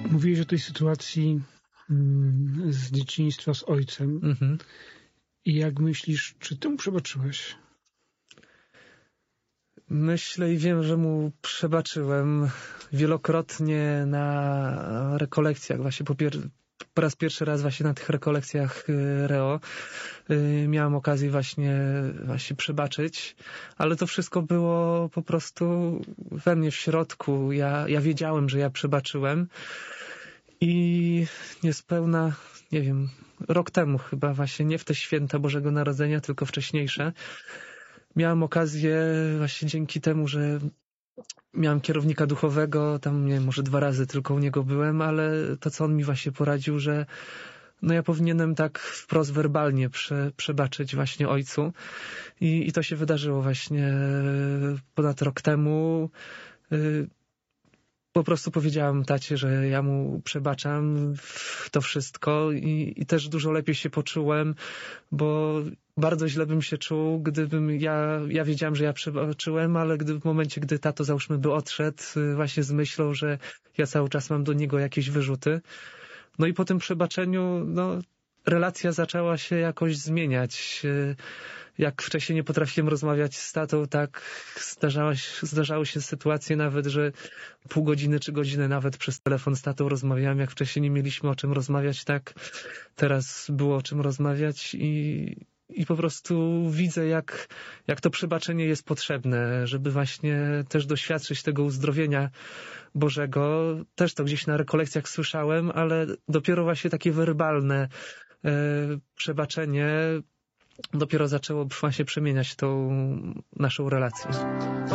Mówiłeś o tej sytuacji z dzieciństwa z ojcem. Mhm. I jak myślisz, czy ty mu przebaczyłeś? Myślę i wiem, że mu przebaczyłem wielokrotnie na rekolekcjach. Właśnie po raz pierwszy raz właśnie na tych rekolekcjach Reo miałem okazję właśnie przebaczyć, ale to wszystko było po prostu we mnie w środku. Ja wiedziałem, że ja przebaczyłem i niespełna, nie wiem, rok temu chyba właśnie, nie w te święta Bożego Narodzenia, tylko wcześniejsze, miałem okazję właśnie dzięki temu, że miałem kierownika duchowego, tam nie wiem, może 2 razy tylko u niego byłem, ale to co on mi właśnie poradził, że no ja powinienem tak wprost werbalnie przebaczyć właśnie ojcu i to się wydarzyło właśnie ponad rok temu. Po prostu powiedziałem tacie, że ja mu przebaczam to wszystko i też dużo lepiej się poczułem, bo bardzo źle bym się czuł, gdybym ja wiedziałem, że ja przebaczyłem, ale w momencie, gdy tato załóżmy by odszedł właśnie z myślą, że ja cały czas mam do niego jakieś wyrzuty. No i po tym przebaczeniu, no, relacja zaczęła się jakoś zmieniać. Jak wcześniej nie potrafiłem rozmawiać z tatą, tak zdarzały się sytuacje nawet, że pół godziny czy godzinę nawet przez telefon z tatą rozmawiałem. Jak wcześniej nie mieliśmy o czym rozmawiać, tak teraz było o czym rozmawiać i po prostu widzę, jak to przebaczenie jest potrzebne, żeby właśnie też doświadczyć tego uzdrowienia Bożego. Też to gdzieś na rekolekcjach słyszałem, ale dopiero właśnie takie werbalne przebaczenie dopiero zaczęło właśnie przemieniać tą naszą relację.